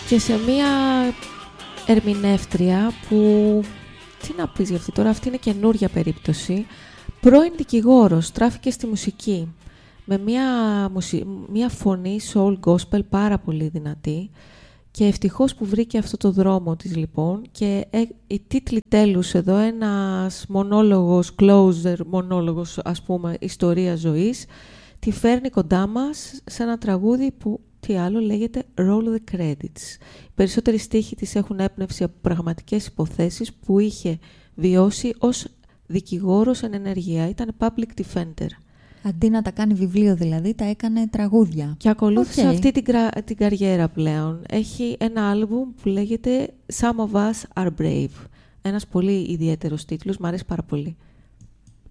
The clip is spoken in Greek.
Και σε μία ερμηνεύτρια που, τι να πεις για αυτή τώρα, αυτή είναι καινούρια περίπτωση, πρώην δικηγόρος, στράφηκε στη μουσική με μία φωνή soul gospel πάρα πολύ δυνατή και ευτυχώς που βρήκε αυτό το δρόμο της λοιπόν και οι τίτλοι τέλους εδώ, ένας μονόλογος, closer μονόλογος ας πούμε, ιστορία ζωής, τη φέρνει κοντά μας σε ένα τραγούδι που τι άλλο λέγεται Roll the Credits. Οι περισσότεροι στίχοι της έχουν έπνευση από πραγματικές υποθέσεις που είχε βιώσει ως δικηγόρος εν ενεργεία. Ήταν public defender. Αντί να τα κάνει βιβλίο δηλαδή, τα έκανε τραγούδια. Και ακολούθησε αυτή την καριέρα πλέον. Έχει ένα άλμπουμ που λέγεται Some of Us Are Brave. Ένας πολύ ιδιαίτερος τίτλος, μου αρέσει πάρα πολύ.